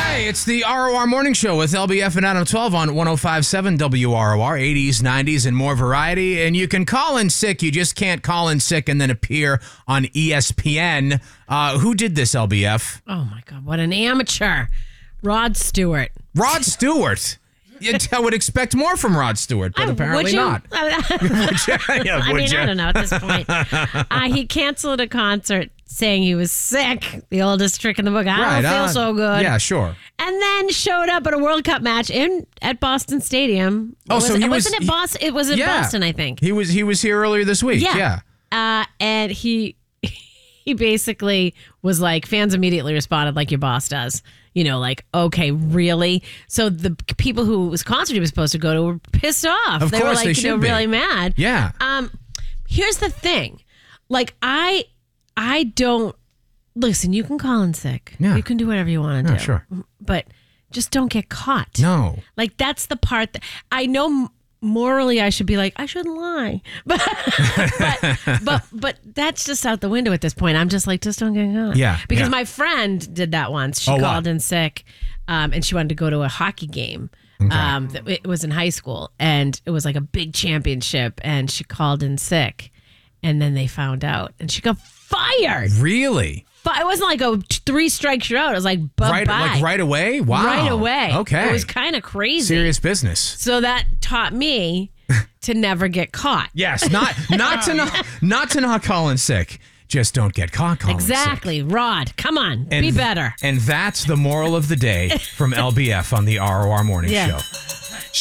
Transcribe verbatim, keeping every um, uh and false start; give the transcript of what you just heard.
It's the R O R Morning Show with L B F and Adam twelve on one oh five point seven W R O R, eighties, nineties, and more variety. And you can call in sick. You just can't call in sick and then appear on E S P N. Uh, who did this, L B F? Oh, my God. What an amateur. Rod Stewart. Rod Stewart. I would expect more from Rod Stewart, but I, apparently would you? not. would you? Yeah, I would mean, you? I don't know at this point. uh, he canceled a concert saying he was sick. The oldest trick in the book. I Right, don't feel uh, so good. Yeah, sure. And then showed up at a World Cup match in at Boston Stadium. Oh, was, so he was- wasn't it he- Boston? It was in Yeah. Boston, I think. He was he was here earlier this week. Yeah. Yeah. Uh, and he he basically was like, fans immediately responded like your boss does. You know, like, okay, really? So the people who was concert he was supposed to go to were pissed off. Of they were course, like, they you should know, be. really mad. Yeah. Um, here's the thing. Like, I I don't listen, you can call in sick. Yeah. You can do whatever you want to Yeah, do. sure. But just don't get caught. No. Like, that's the part that I know m- morally I should be like, I shouldn't lie. But but but but that's just out the window at this point. I'm just like, just don't get caught. Yeah, Because yeah. my friend did that once. She Oh, what? called in sick, um, and she wanted to go to a hockey game. Um, that- it was in high school, and it was like a big championship, and she called in sick, and then they found out, and she got fired. Really? But it wasn't like a three strikes you're out. It was like bye Right, bye. like right away? Wow. Right away. Okay. It was kind of crazy. Serious business. So that taught me to never get caught. Yes, not not to not not to not call in sick. Just don't get caught calling sick. Exactly. Rod, come on. And be better. And that's the moral of the day from L B F on the R O R Morning Yeah. Show.